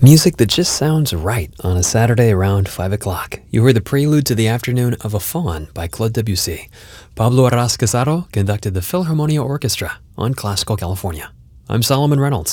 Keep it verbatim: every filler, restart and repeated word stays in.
Music that just sounds right on a Saturday around five o'clock. You heard the prelude to the afternoon of a Faun by Claude Debussy. Pablo Arras Casado conducted the Philharmonia Orchestra on Classical California. I'm Solomon Reynolds.